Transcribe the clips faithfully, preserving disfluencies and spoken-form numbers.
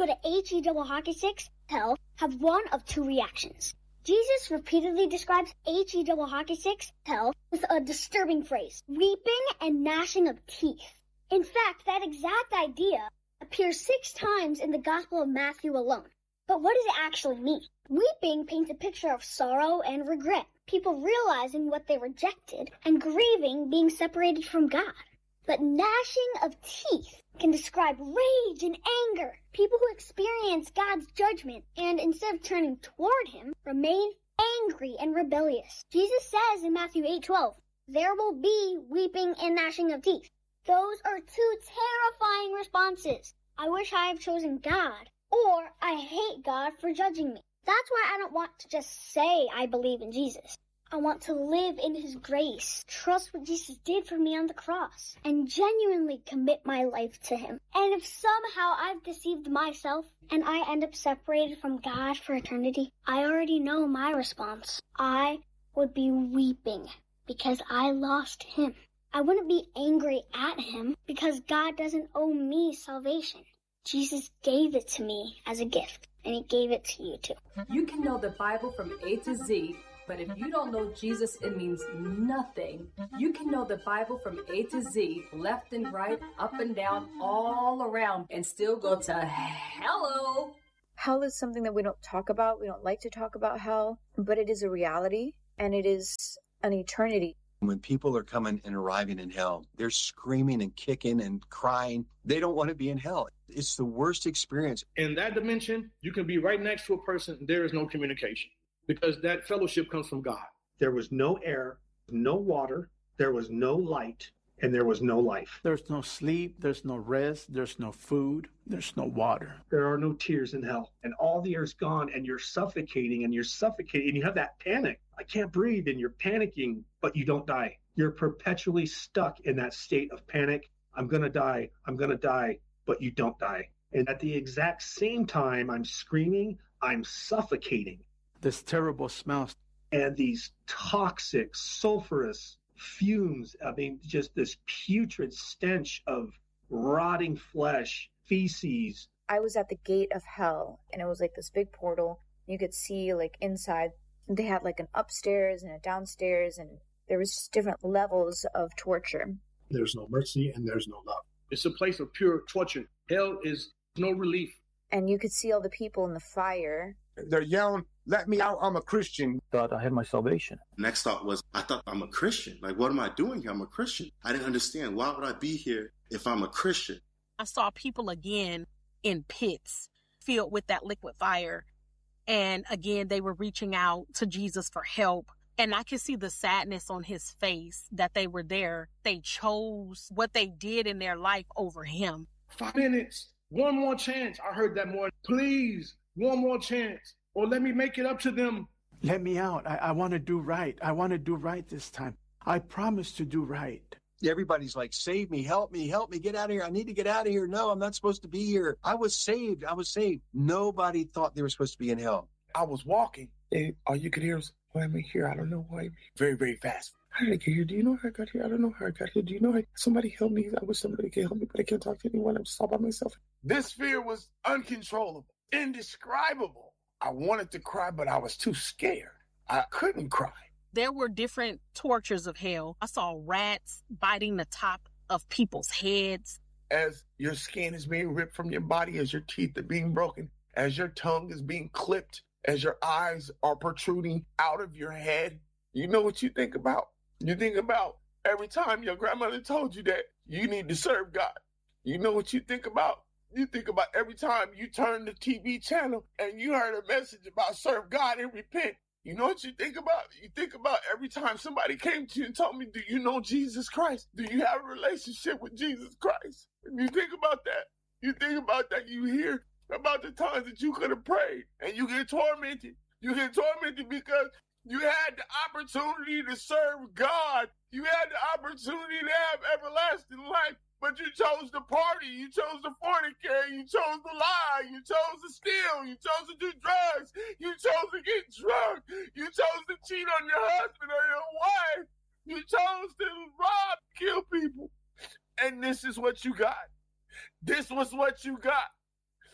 go to H E double hockey sticks, hell, have one of two reactions. Jesus repeatedly describes H E double hockey sticks, hell, with a disturbing phrase, weeping and gnashing of teeth. In fact, that exact idea appears six times in the Gospel of Matthew alone. But what does it actually mean? Weeping paints a picture of sorrow and regret, people realizing what they rejected, and grieving being separated from God. But gnashing of teeth can describe rage and anger, people who experience God's judgment and instead of turning toward him, remain angry and rebellious. Jesus says in Matthew eight twelve, there will be weeping and gnashing of teeth. Those are two terrifying responses. I wish I had chosen God, or I hate God for judging me. That's why I don't want to just say I believe in Jesus. I want to live in his grace, trust what Jesus did for me on the cross, and genuinely commit my life to him. And if somehow I've deceived myself and I end up separated from God for eternity, I already know my response. I would be weeping because I lost him. I wouldn't be angry at him because God doesn't owe me salvation. Jesus gave it to me as a gift, and he gave it to you too. You can know the Bible from A to Z, but if you don't know Jesus, it means nothing. You can know the Bible from A to Z, left and right, up and down, all around, and still go to hello. Hell is something that we don't talk about. We don't like to talk about hell, but it is a reality, and it is an eternity. When people are coming and arriving in hell, they're screaming and kicking and crying. They don't want to be in hell. It's the worst experience. In that dimension, you can be right next to a person, and there is no communication because that fellowship comes from God. There was no air, no water, there was no light, and there was no life. There's no sleep, there's no rest, there's no food, there's no water. There are no tears in hell, and all the air's gone, and you're suffocating, and you're suffocating, and you have that panic. I can't breathe, and you're panicking, but you don't die. You're perpetually stuck in that state of panic. I'm going to die, I'm going to die, but you don't die. And at the exact same time, I'm screaming, I'm suffocating. This terrible smells. And these toxic, sulfurous fumes, I mean, just this putrid stench of rotting flesh, feces. I was at the gate of hell, and it was like this big portal. You could see, like, inside. They had, like, an upstairs and a downstairs, and there was just different levels of torture. There's no mercy, and there's no love. It's a place of pure torture. Hell is no relief. And you could see all the people in the fire. They're yelling, let me out, I'm a Christian. Thought I had my salvation. Next thought was, I thought I'm a Christian. Like, what am I doing here? I'm a Christian. I didn't understand. Why would I be here if I'm a Christian? I saw people again in pits filled with that liquid fire. And again, they were reaching out to Jesus for help. And I could see the sadness on his face that they were there. They chose what they did in their life over him. Five minutes. One more chance. I heard that more. Please, one more chance. Or let me make it up to them. Let me out. I, I want to do right. I want to do right this time. I promise to do right. Everybody's like, save me, help me, help me, get out of here. I need to get out of here. No, I'm not supposed to be here. I was saved. I was saved. Nobody thought they were supposed to be in hell. I was walking, and all you could hear was, why am I here? I don't know why. Very, very fast. How did I get here? Do you know how I got here? I don't know how I got here. Do you know how somebody help me? I wish somebody could help me, but I can't talk to anyone. I'm just all by myself. This fear was uncontrollable, indescribable. I wanted to cry, but I was too scared. I couldn't cry. There were different tortures of hell. I saw rats biting the top of people's heads. As your skin is being ripped from your body, as your teeth are being broken, as your tongue is being clipped, as your eyes are protruding out of your head, you know what you think about? You think about every time your grandmother told you that you need to serve God. You know what you think about? You think about every time you turn the T V channel and you heard a message about serve God and repent. You know what you think about? You think about every time somebody came to you and told me, do you know Jesus Christ? Do you have a relationship with Jesus Christ? You think about that. You think about that. You hear about the times that you could have prayed and you get tormented. You get tormented because you had the opportunity to serve God. You had the opportunity to have everlasting life. But you chose to party, you chose to fornicate, you chose to lie, you chose to steal, you chose to do drugs, you chose to get drunk, you chose to cheat on your husband or your wife, you chose to rob, kill people. And this is what you got. This was what you got.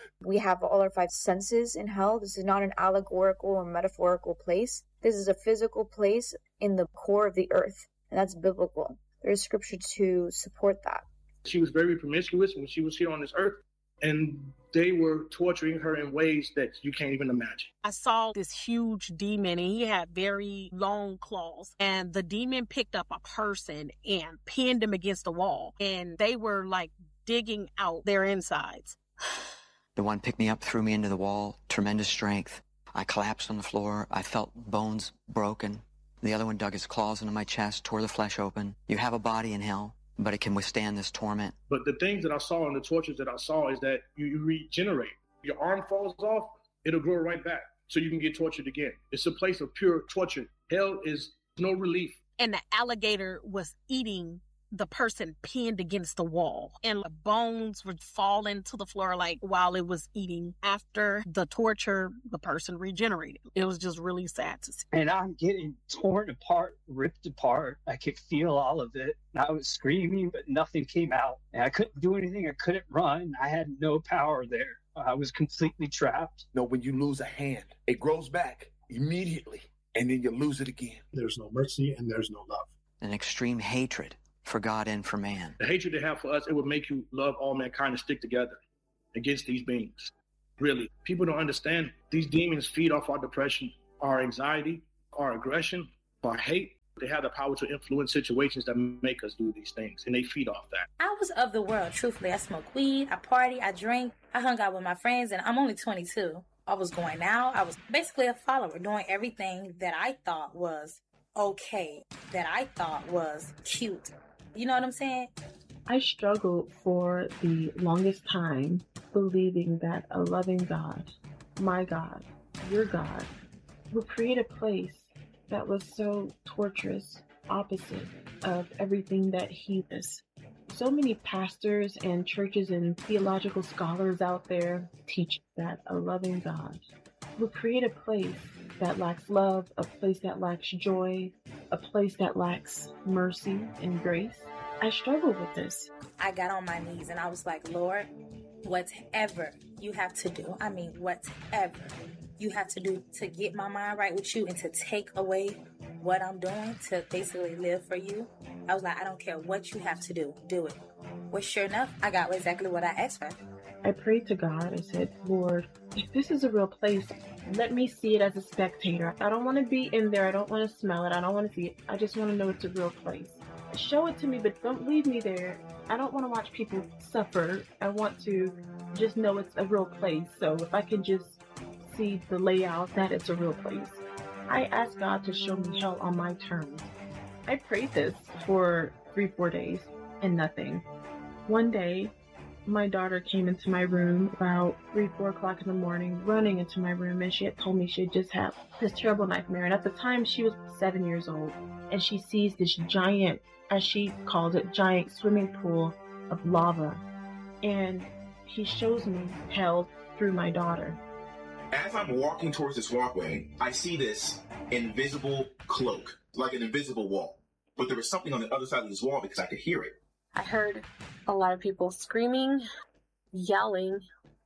We have all our five senses in hell. This is not an allegorical or metaphorical place. This is a physical place in the core of the earth, and that's biblical. There is scripture to support that. She was very promiscuous when she was here on this earth, and they were torturing her in ways that you can't even imagine. I saw this huge demon, and he had very long claws, and the demon picked up a person and pinned him against a wall, and they were like digging out their insides. The one picked me up, threw me into the wall, tremendous strength. I collapsed on the floor. I felt bones broken. The other one dug his claws into my chest, tore the flesh open. You have a body in hell, but it can withstand this torment. But the things that I saw and the tortures that I saw is that you, you regenerate. Your arm falls off, it'll grow right back, so you can get tortured again. It's a place of pure torture. Hell is no relief. And the alligator was eating the person pinned against the wall, and the bones would fall into the floor like while it was eating. After the torture, the person regenerated. It was just really sad to see. And I'm getting torn apart, ripped apart. I could feel all of it. I was screaming, but nothing came out. And I couldn't do anything. I couldn't run. I had no power there. I was completely trapped. No, when you lose a hand, it grows back immediately, and then you lose it again. There's no mercy and there's no love. An extreme hatred for God and for man. The hatred they have for us, it would make you love all mankind and stick together against these beings. Really. People don't understand. These demons feed off our depression, our anxiety, our aggression, our hate. They have the power to influence situations that make us do these things, and they feed off that. I was of the world, truthfully. I smoked weed, I party, I drink, I hung out with my friends, and I'm only twenty-two. I was going out. I was basically a follower, doing everything that I thought was okay, that I thought was cute. You know what I'm saying? I struggled for the longest time believing that a loving God, my God, your God, would create a place that was so torturous, opposite of everything that he is. So many pastors and churches and theological scholars out there teach that a loving God would create a place that lacks love, a place that lacks joy, a place that lacks mercy and grace. I struggled with this. I got on my knees and I was like, Lord, whatever you have to do, I mean, whatever you have to do to get my mind right with you and to take away what I'm doing to basically live for you. I was like, I don't care what you have to do, do it. Well, sure enough, I got exactly what I asked for. I prayed to God. I said, Lord, if this is a real place, let me see it as a spectator. I don't want to be in there. I don't want to smell it. I don't want to see it. I just want to know it's a real place. Show it to me, but don't leave me there. I don't want to watch people suffer. I want to just know it's a real place. So if I can just see the layout that it's a real place. I asked God to show me hell on my terms. I prayed this for three, four days and nothing. One day, my daughter came into my room about three, four o'clock in the morning, running into my room, and she had told me she had just had this terrible nightmare. And at the time, she was seven years old, and she sees this giant, as she calls it, giant swimming pool of lava. And he shows me hell through my daughter. As I'm walking towards this walkway, I see this invisible cloak, like an invisible wall. But there was something on the other side of this wall because I could hear it. I heard a lot of people screaming, yelling,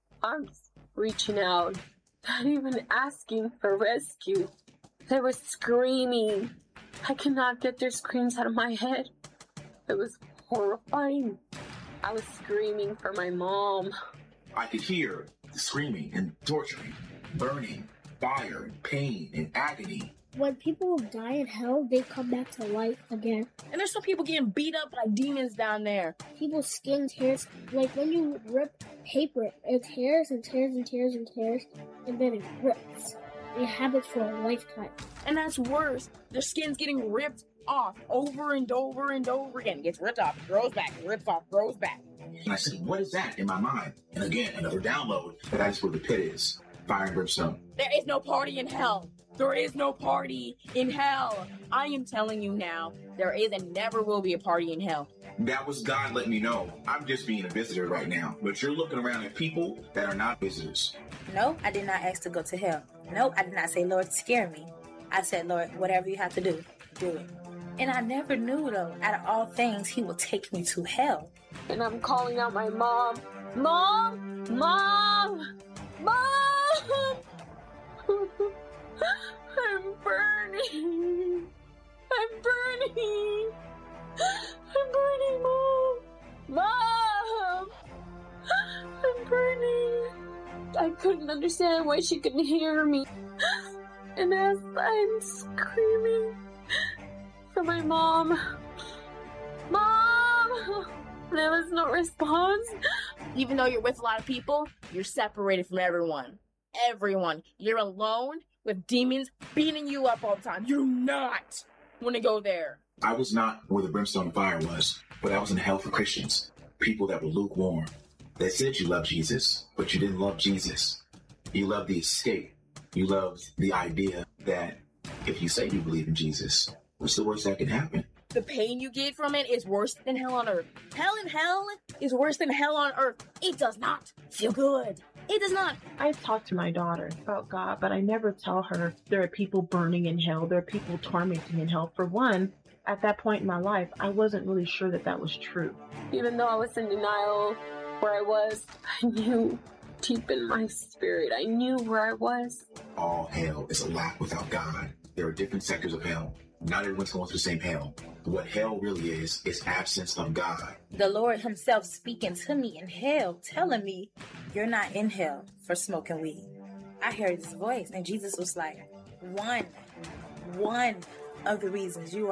arms reaching out, not even asking for rescue. They were screaming. I could not get their screams out of my head. It was horrifying. I was screaming for my mom. I could hear the screaming and torturing, burning, fire, and pain, and agony. When people die in hell, they come back to life again. And there's some people getting beat up like demons down there. People's skin tears. Like when you rip paper, it tears and tears and tears and tears, and then it rips. It happens for a lifetime. And that's worse. Their skin's getting ripped off over and over and over again. It gets ripped off, grows back, rips off, grows back. And I said, what is that in my mind? And again, another download that that's where the pit is. Fire and brimstone. There is no party in hell. There is no party in hell. I am telling you now, there is and never will be a party in hell. That was God letting me know. I'm just being a visitor right now. But you're looking around at people that are not visitors. No, I did not ask to go to hell. No, I did not say, Lord, scare me. I said, Lord, whatever you have to do, do it. And I never knew, though, out of all things, he will take me to hell. And I'm calling out my mom. Mom! Mom! I couldn't understand why she couldn't hear me. And as I'm screaming for my mom, Mom! There was no response. Even though you're with a lot of people, you're separated from everyone. Everyone. You're alone with demons beating you up all the time. You not want to go there. I was not where the brimstone and fire was, but I was in hell for Christians. People that were lukewarm. That said you loved Jesus, but you didn't love Jesus. You loved the escape. You loved the idea that if you say you believe in Jesus, what's the worst that can happen? The pain you get from it is worse than hell on earth. Hell in hell is worse than hell on earth. It does not feel good. It does not. I talk to my daughter about God, but I never tell her there are people burning in hell. There are people tormenting in hell. For one, at that point in my life, I wasn't really sure that that was true. Even though I was in denial where I was, I knew deep in my spirit, I knew where I was. All hell is a lot without God. There are different sectors of hell. Not everyone's going through the same hell. What hell really is, is absence of God. The Lord himself speaking to me in hell, telling me, you're not in hell for smoking weed. I heard his voice, and Jesus was like, one, one of the reasons you